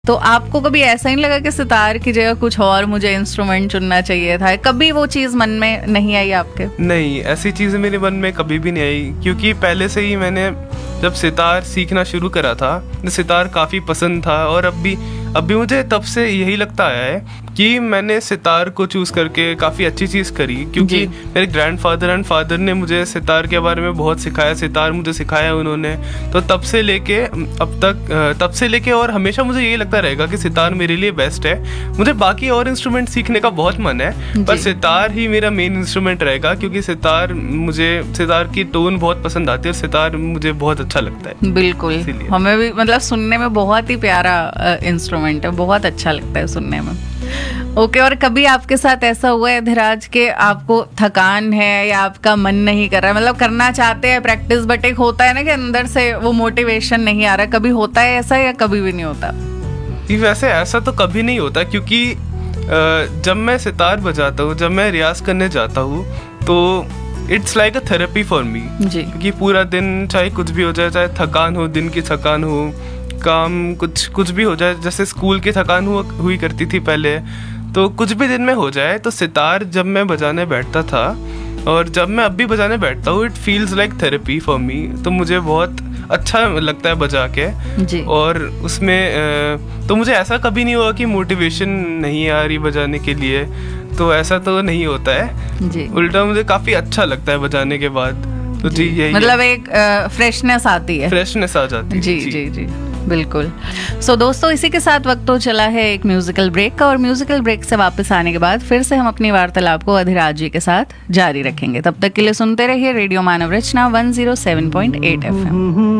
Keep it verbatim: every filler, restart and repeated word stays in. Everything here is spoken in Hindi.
तो आपको कभी ऐसा नहीं लगा कि सितार की जगह कुछ और मुझे इंस्ट्रूमेंट चुनना चाहिए था? कभी वो चीज़ मन में नहीं आई आपके? नहीं, ऐसी चीज़ मेरे मन में कभी भी नहीं आई, क्योंकि पहले से ही मैंने जब सितार सीखना शुरू करा था तो सितार काफ़ी पसंद था। और अब भी अब भी मुझे तब से यही लगता आया है कि मैंने सितार को चूज़ करके काफ़ी अच्छी चीज़ करी, क्योंकि मेरे ग्रैंडफादर एंड फादर ने मुझे सितार के बारे में बहुत सिखाया, सितार मुझे सिखाया उन्होंने। तो तब से लेके अब तक तब से लेके और हमेशा मुझे यही लगता रहेगा कि सितार मेरे लिए बेस्ट है। मुझे बाकी और इंस्ट्रूमेंट सीखने का बहुत मन है, पर सितार ही मेरा मेन इंस्ट्रूमेंट रहेगा, क्योंकि सितार मुझे सितार की टोन बहुत पसंद आती है और सितार मुझे बहुत अच्छा लगता है। बिल्कुल, हमें भी मतलब सुनने में बहुत ही प्यारा इंस्ट्रूमेंट है, बहुत अच्छा लगता है सुनने में। ओके, और कभी आपके साथ ऐसा हुआ है धीराज के आपको थकान है या आपका मन नहीं कर रहा है, मतलब करना चाहते हैं प्रैक्टिस, बट एक होता है ना कि अंदर से वो मोटिवेशन नहीं आ रहा, कभी होता है ऐसा या कभी भी नहीं होता? वैसे ऐसा तो कभी नहीं होता, क्योंकि जब मैं सितार बजाता हूँ, जब मैं रियाज करने जाता हूँ, तो it's like a therapy for me. क्योंकि पूरा दिन चाहे कुछ भी हो जाए, चाहे थकान हो, दिन की थकान हो, काम कुछ कुछ भी हो जाए, जैसे स्कूल की थकान हुआ हुई करती थी पहले, तो कुछ भी दिन में हो जाए, तो सितार जब मैं बजाने बैठता था और जब मैं अब भी बजाने बैठता हूँ, it feels like therapy for me. तो मुझे बहुत अच्छा लगता है बजा के जी। और उसमें तो मुझे ऐसा कभी नहीं हुआ कि मोटिवेशन नहीं आ रही बजाने के लिए, तो ऐसा तो नहीं होता है जी। उल्टा मुझे काफ़ी अच्छा लगता है बजाने के बाद। तो जी, जी यही मतलब एक फ्रेशनेस आती है, फ्रेशनेस आ जाती है जी जी जी, जी बिल्कुल। सो so, दोस्तों, इसी के साथ वक्त तो चला है एक म्यूजिकल ब्रेक का, और म्यूजिकल ब्रेक से वापस आने के बाद फिर से हम अपनी वार्तालाप को अधिराज जी के साथ जारी रखेंगे। तब तक के लिए सुनते रहिए रेडियो मानव रचना one zero seven point eight F M.